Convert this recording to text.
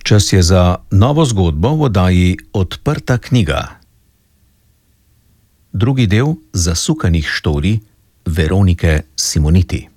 Čas je za novo zgodbo v oddaji Odprta knjiga. Drugi del zasukanih štorij Veronike Simoniti.